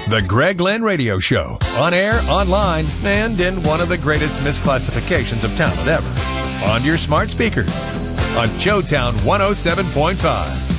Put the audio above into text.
The Greg Lynn Radio Show. On air, online, and in one of the greatest misclassifications of talent ever. On your smart speakers. On Showtown 107.5.